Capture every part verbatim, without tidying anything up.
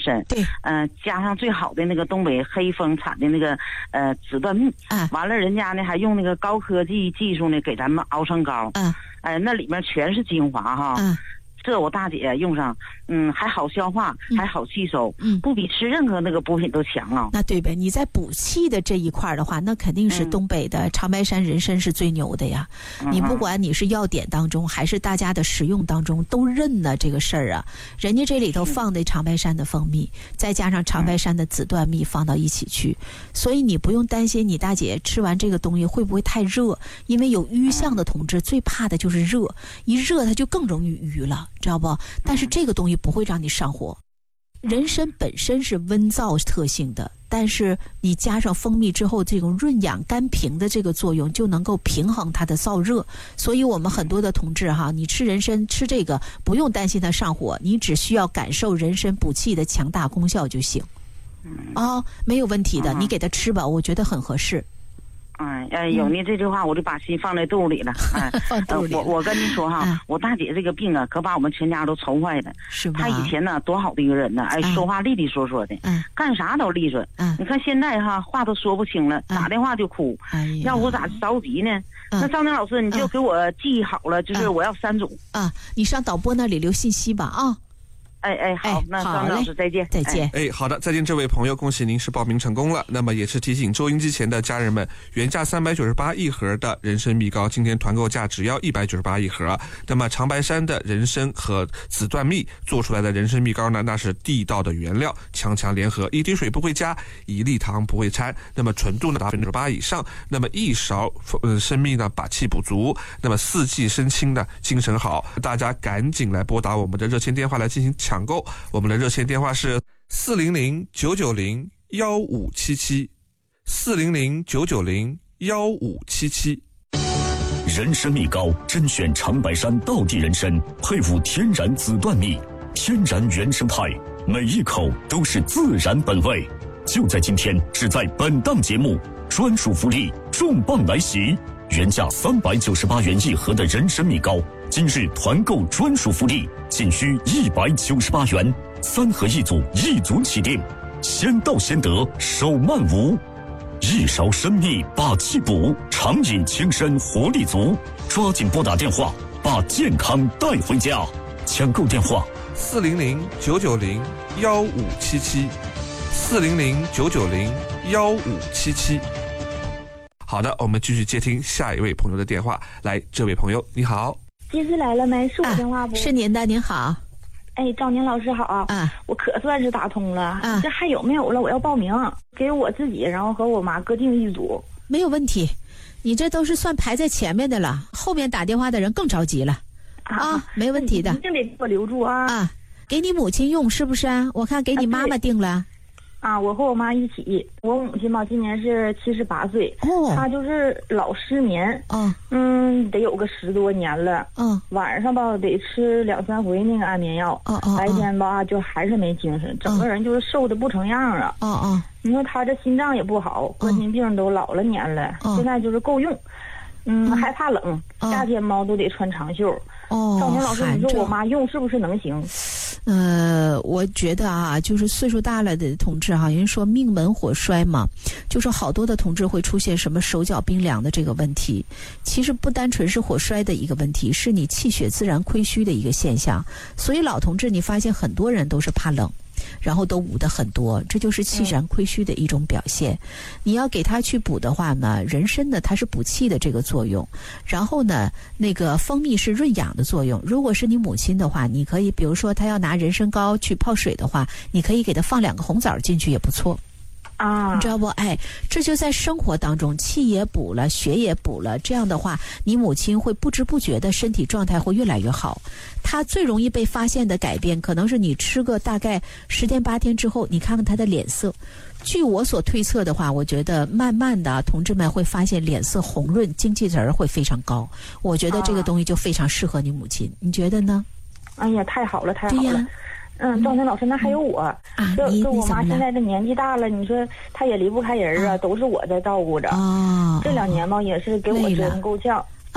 参， 对， 嗯、呃，加上最好的那个东北黑蜂产的那个呃紫缎蜜， 啊， 完了人家呢还用那个高科技技术呢给咱们熬成膏， 啊， 哎、呃，那里面全是精华哈。 啊， 这我大姐用上，嗯，还好消化，还好吸收， 嗯， 不比吃任何那个补品都强啊。 那对呗，你在补气的这一块的话，那肯定是东北的长白山人参是最牛的呀。嗯、你不管你是药典当中还是大家的食用当中，都认呢这个事儿啊。人家这里头放的长白山的蜂蜜，嗯、再加上长白山的紫缎蜜放到一起去，所以你不用担心你大姐吃完这个东西会不会太热，因为有瘀象的同志最怕的就是热，一热它就更容易瘀了。知道不？但是这个东西不会让你上火。人参本身是温燥特性的，但是你加上蜂蜜之后，这种润养肝平的这个作用就能够平衡它的燥热。所以我们很多的同志哈，你吃人参吃这个不用担心它上火，你只需要感受人参补气的强大功效就行。啊、哦，没有问题的，你给它吃吧，我觉得很合适。 嗯，呃，有你这句话，我就把心放在肚里了。哎、 放肚里了、 呃。我我跟您说哈， 嗯、 我大姐这个病啊，可把我们全家都愁坏了。 是吗？ 她以前呢，多好的一个人呢，哎，说话利利索索的，嗯，干啥都利索。嗯，你看现在哈，话都说不清了，打电话就哭。哎呀，要我咋着急呢？嗯、那张宁老师，你就给我记好了，嗯、就是我要三种。 啊，你上导播那里留信息吧啊。 哎哎好，那张老师再见， 再见。 哎，好的，再见，这位朋友，恭喜您是报名成功了。那么也是提醒收音机前的家人们，原价三百九十八一盒的人参蜜膏，今天团购价只要一百九十八一盒。那么长白山的人参和紫缎蜜做出来的人参蜜膏呢，那是地道的原料，强强联合，一滴水不会加，一粒糖不会掺，那么纯度呢达百分之八以上。那么一勺呃参蜜呢，把气补足，那么四季身轻呢，精神好。大家赶紧来拨打我们的热线电话来进行抢购，我们的热线电话是四零零九九零幺五七七，四零零九九零幺五七七。 人参蜜膏甄选长白山道地人参，配伍天然紫缎蜜，天然原生态，每一口都是自然本味。就在今天，只在本档节目，专属福利重磅来袭！原价三百九十八元一盒的人参蜜膏，今日团购专属福利，仅需一百九十八元，三盒一组，一组起订，先到先得，手慢无。一勺参蜜把气补，常饮轻身活力足，抓紧拨打电话，把健康带回家。抢购电话： 四零零九九零幺五七七，四零零九九零幺五七七。好的，我们继续接听下一位朋友的电话。来，这位朋友你好。 金丝来了没？是我电话不？ 啊、是您的，您好。 哎，赵宁老师好啊！我可算是打通了。啊，这还有没有了？我要报名，给我自己，然后和我妈各定一组。 没有问题，你这都是算排在前面的了，后面打电话的人更着急了。啊，啊没问题的， 一定得给我留住啊！ 啊，给你母亲用是不是啊？我看给你妈妈定了。啊啊，我和我妈一起。我母亲吧，今年是七十八岁，哦，她就是老失眠，哦，嗯，得有个十多年了，嗯，晚上吧得吃两三回那个安眠药，哦哦，白天吧就还是没精神，整个人就是瘦的不成样啊，哦哦，你说她这心脏也不好，冠心病都老了年了，现在就是够用，嗯，还怕冷，夏天嘛都得穿长袖。哦，赵宁老师，你说我妈用是不是能行？ 呃，我觉得啊，就是岁数大了的同志哈，人说命门火衰嘛，就是好多的同志会出现什么手脚冰凉的这个问题。其实不单纯是火衰的一个问题，是你气血自然亏虚的一个现象。所以老同志，你发现很多人都是怕冷。然后都捂得很多，这就是气血亏虚的一种表现。嗯、你要给他去补的话呢，人参呢它是补气的这个作用，然后呢那个蜂蜜是润养的作用。如果是你母亲的话，你可以比如说她要拿人参膏去泡水的话，你可以给她放两个红枣进去也不错。啊，你知道不？哎，这就在生活当中，气也补了，血也补了，这样的话，你母亲会不知不觉的身体状态会越来越好。她最容易被发现的改变，可能是你吃个大概十天八天之后，你看看她的脸色。据我所推测的话，我觉得慢慢的，同志们会发现脸色红润，精气神会非常高。我觉得这个东西就非常适合你母亲，你觉得呢？ 哎呀，太好了，太好了。对呀。嗯，赵宁老师，那还有我， 啊、 就就我妈现在这年纪大了，你说她也离不开人啊，啊都是我在照顾着。哦，这两年吧，也是给我折腾够呛。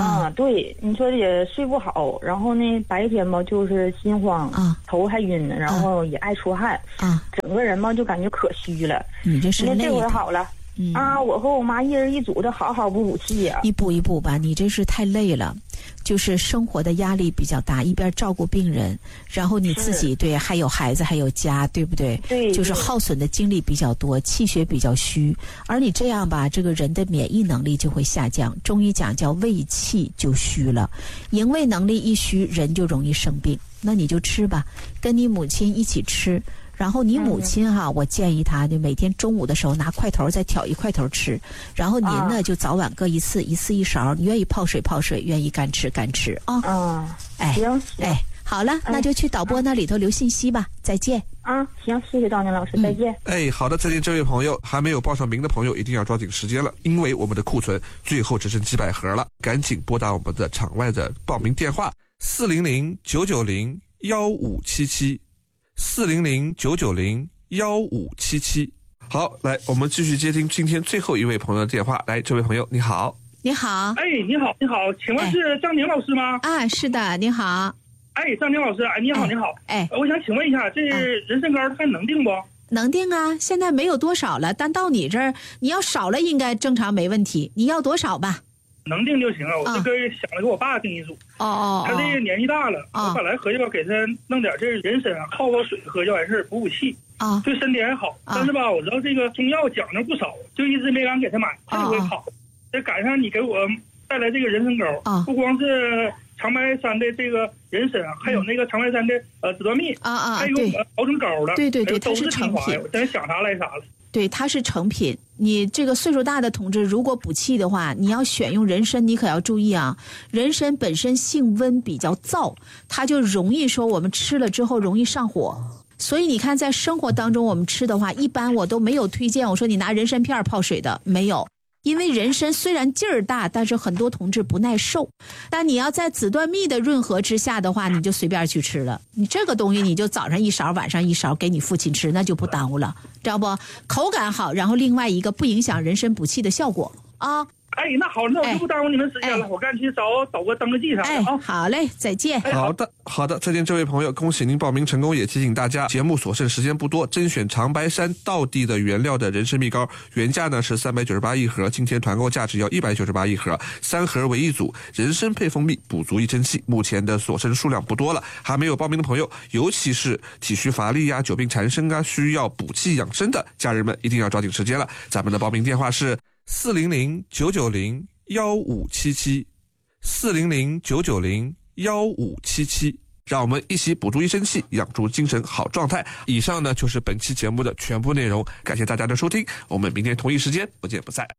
啊，对，你说也睡不好，然后呢，白天吧就是心慌，啊，头还晕呢，然后也爱出汗，啊，整个人嘛就感觉可虚了。 你这是累的。 这回好了。嗯、啊，我和我妈一人一组的，好好补补气呀、啊。 一补一补吧，你这是太累了，就是生活的压力比较大，一边照顾病人，然后你自己对还有孩子还有家，对不对？ 对， 就是耗损的精力比较多，气血比较虚，而你这样吧，这个人的免疫能力就会下降。中医讲叫胃气就虚了，营卫能力一虚，人就容易生病。那你就吃吧，跟你母亲一起吃。然后你母亲哈、啊嗯，我建议她就每天中午的时候拿块头再挑一块头吃，然后您呢、啊、就早晚各一次，一次一勺。你愿意泡水泡水，愿意干吃干吃啊。 嗯， 哎， 行， 哎，好了，那就去导播那里头留信息吧。再见。 啊，行，谢谢赵宁老师，再见。 嗯、哎，好的，再见，这位朋友，还没有报上名的朋友一定要抓紧时间了，因为我们的库存最后只剩几百盒了，赶紧拨打我们的场外的报名电话四零零九九零幺五七七。四零零九九零幺五七七。好，来，我们继续接听今天最后一位朋友的电话。来，这位朋友，你好。 你好。 哎，你好，你好，请问是张宁老师吗？ 啊，是的，你好。 哎，张宁老师，哎，你好，你好。 哎， 我想请问一下，这人参膏还能定不？ 能定啊，现在没有多少了，但到你这儿，你要少了应该正常没问题。你要多少吧？ 能定就行了，我这个想着给我爸定一组。 哦哦， 他这个年纪大了，哦、我本来合计吧，给他弄点这人参啊，泡泡水喝就完事儿，补补气啊，对身体还好。啊、但是吧，我知道这个中药讲究不少，就一直没敢给他买。这回好，这、哦、赶上你给我带来这个人参膏，啊、不光是长白山的这个人参啊，还有那个长白山的呃紫段蜜啊啊， 还有熬成膏的， 对对对， 都是成品。 我真想啥来啥了。 对，它是成品。你这个岁数大的同志，如果补气的话，你要选用人参，你可要注意啊。人参本身性温，比较燥，它就容易说我们吃了之后容易上火。所以你看，在生活当中我们吃的话，一般我都没有推荐我说你拿人参片泡水的，没有。因为人参虽然劲儿大，但是很多同志不耐受。但你要在紫段蜜的润和之下的话，你就随便去吃了。你这个东西你就早上一勺，晚上一勺给你父亲吃，那就不耽误了，知道不？口感好，然后另外一个不影响人参补气的效果啊。 哎，那好，那我就不耽误你们时间了，哎、我赶紧去找导播登个记啥的啊、 哎。好嘞，再见。 好的，好的，再见，这位朋友，恭喜您报名成功，也提醒大家，节目所剩时间不多，甄选长白山道地的原料的人参蜜膏，原价呢是三百九十八一盒，今天团购价只要一百九十八一盒，三盒为一组，人参配蜂蜜，补足一针气。目前的所剩数量不多了，还没有报名的朋友，尤其是体虚乏力呀、久病缠身啊，需要补气养生的家人们，一定要抓紧时间了。咱们的报名电话是四零零九九零幺五七七，四零零九九零幺五七七，让我们一起补足一身气，养足精神好状态。以上呢就是本期节目的全部内容，感谢大家的收听，我们明天同一时间不见不散。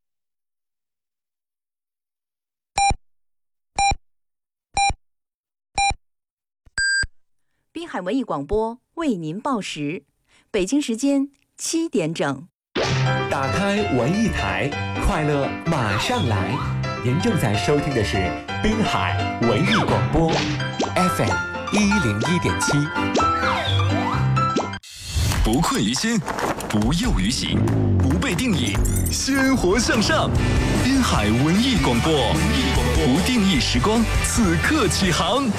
滨海文艺广播为您报时，北京时间七点整。 打开文艺台，快乐马上来。您正在收听的是滨海文艺广播 F M 一零一点七。 不困于心，不囿于行，不被定义，鲜活向上。滨海文艺广播，不定义时光，此刻起航。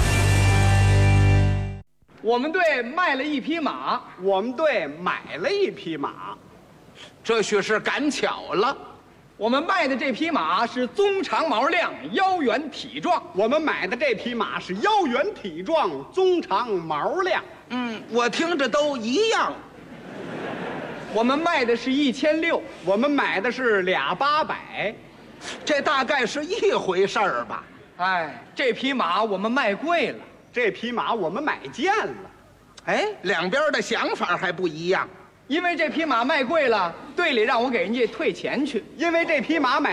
我们队卖了一匹马， 我们队买了一匹马。 这许是赶巧了，我们卖的这匹马是鬃长毛亮，腰圆体壮。 我们买的这匹马是腰圆体壮，鬃长毛亮。 嗯，我听着都一样。我们卖的是一千六， 我们买的是俩八百， 这大概是一回事儿吧。哎，这匹马我们卖贵了， 这匹马我们买贱了。 哎，两边的想法还不一样。因为这匹马卖贵了，队里让我给人家退钱去。 因为这匹马买